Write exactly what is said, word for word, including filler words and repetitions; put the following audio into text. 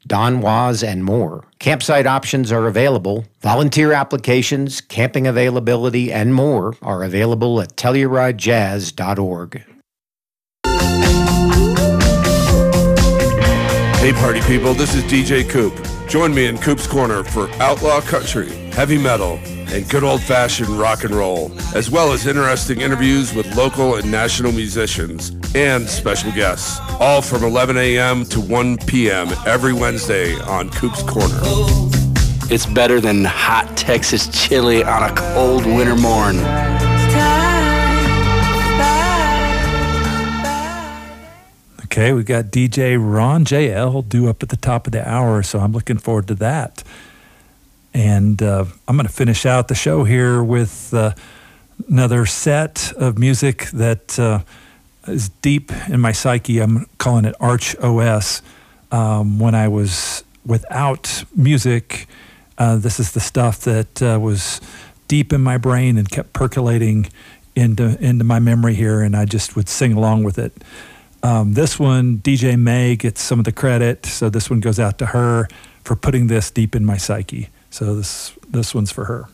Don Was, and more. Campsite options are available. Volunteer applications, camping availability, and more are available at telluride jazz dot org. Hey party people, this is D J Coop. Join me in Coop's Corner for outlaw country, heavy metal, and good old-fashioned rock and roll, as well as interesting interviews with local and national musicians and special guests, all from eleven a.m. to one p.m. every Wednesday on Coop's Corner. It's better than hot Texas chili on a cold winter morn. Okay, we got D J Ron J L due up at the top of the hour, so I'm looking forward to that. And uh, I'm going to finish out the show here with uh, another set of music that uh, is deep in my psyche. I'm calling it Arch O S. Um, when I was without music, uh, this is the stuff that uh, was deep in my brain and kept percolating into into my memory here, and I just would sing along with it. Um, this one, D J May gets some of the credit, so this one goes out to her for putting this deep in my psyche. So this this one's for her.